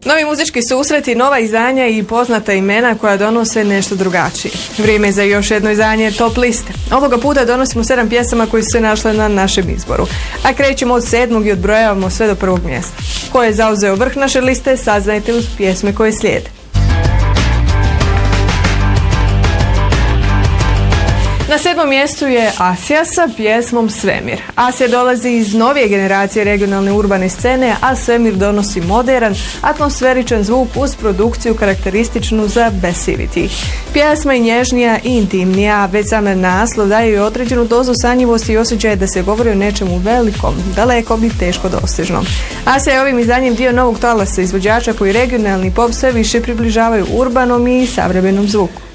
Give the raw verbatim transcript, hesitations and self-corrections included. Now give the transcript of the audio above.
Novi muzički susreti, nova izdanja i poznata imena koja donose nešto drugačije. Vrijeme je za još jedno izdanje Top liste. Ovoga puta donosimo sedam pjesama koje su se našle na našem izboru. A krećemo od sedmog i odbrojavamo sve do prvog mjesta. Ko je zauzeo vrh naše liste, saznajte uz pjesme koje slijede. Na sedmom mjestu je Asija sa pjesmom Svemir. Asija dolazi iz novije generacije regionalne urbane scene, a Svemir donosi modern, atmosferičan zvuk uz produkciju karakterističnu za Besivity. Pjesma je nježnija i intimnija, već sam naslov daje joj određenu dozu sanjivosti i osjećaje da se govori o nečemu velikom, dalekom i teško dostižnom. Asija je ovim izdanjem dio novog talasa izvođača koji regionalni pop sve više približavaju urbanom i savremenom zvuku.